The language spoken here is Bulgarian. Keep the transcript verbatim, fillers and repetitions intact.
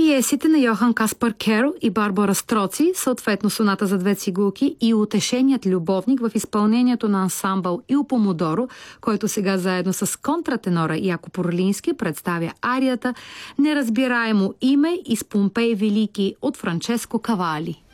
пиесите на Йохан Каспар Керо и Барбара Строци, съответно Соната за две цигулки и Утешеният любовник в изпълнението на ансамбъл Il Pomodoro, който сега заедно с контратенора Яко Порлински представя арията "Неразбираемо име" из Помпей Велики от Франческо Кавали.